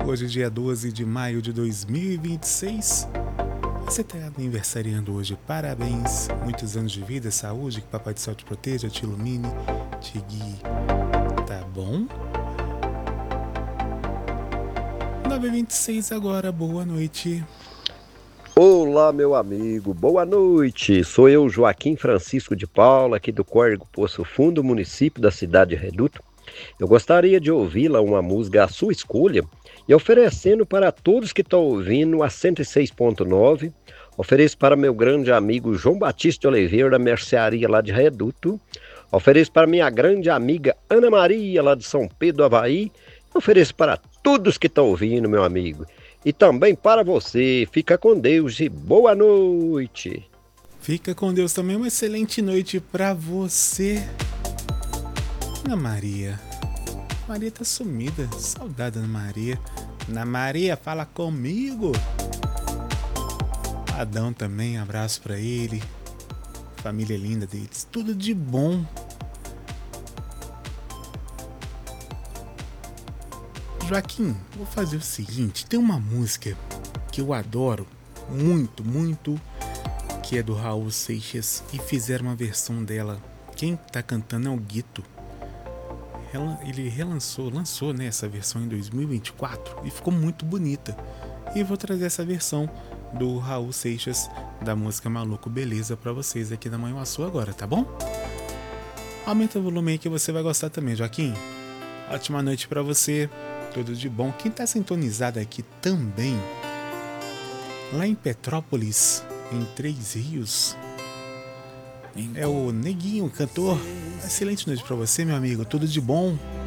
Hoje, dia 12 de maio de 2026. Você está aniversariando hoje, parabéns. Muitos anos de vida, saúde, que o Papai do Céu te proteja, te ilumine, te guie. Tá bom? 9h26 agora, boa noite. Olá, meu amigo, boa noite. Sou eu, Joaquim Francisco de Paula, aqui do Córrego Poço Fundo, município da cidade de Reduto. Eu gostaria de ouvi-la uma música à sua escolha e oferecendo para todos que estão ouvindo a 106.9. Ofereço para meu grande amigo João Batista de Oliveira, da mercearia lá de Reduto. Ofereço para minha grande amiga Ana Maria, lá de São Pedro do Avaí. Ofereço para todos que estão ouvindo, meu amigo. E também para você. Fica com Deus e boa noite. Fica com Deus também, uma excelente noite pra você. Ana Maria. Maria tá sumida. Saudade da Ana Maria. Ana Maria, fala comigo. Adão também, abraço pra ele. Família linda deles. Tudo de bom. Joaquim, vou fazer o seguinte. Tem uma música que eu adoro muito, muito, que é do Raul Seixas, e fizeram uma versão dela. Quem tá cantando é o Guito. Ele lançou né, essa versão em 2024 e ficou muito bonita. E vou trazer essa versão do Raul Seixas da música Maluco Beleza pra vocês aqui na Manhã Sua agora, tá bom? Aumenta o volume aí que você vai gostar também, Joaquim. Ótima noite pra você, tudo de bom. Quem tá sintonizado aqui também, lá em Petrópolis, em Três Rios, é o Neguinho, cantor. Excelente noite pra você, meu amigo, tudo de bom.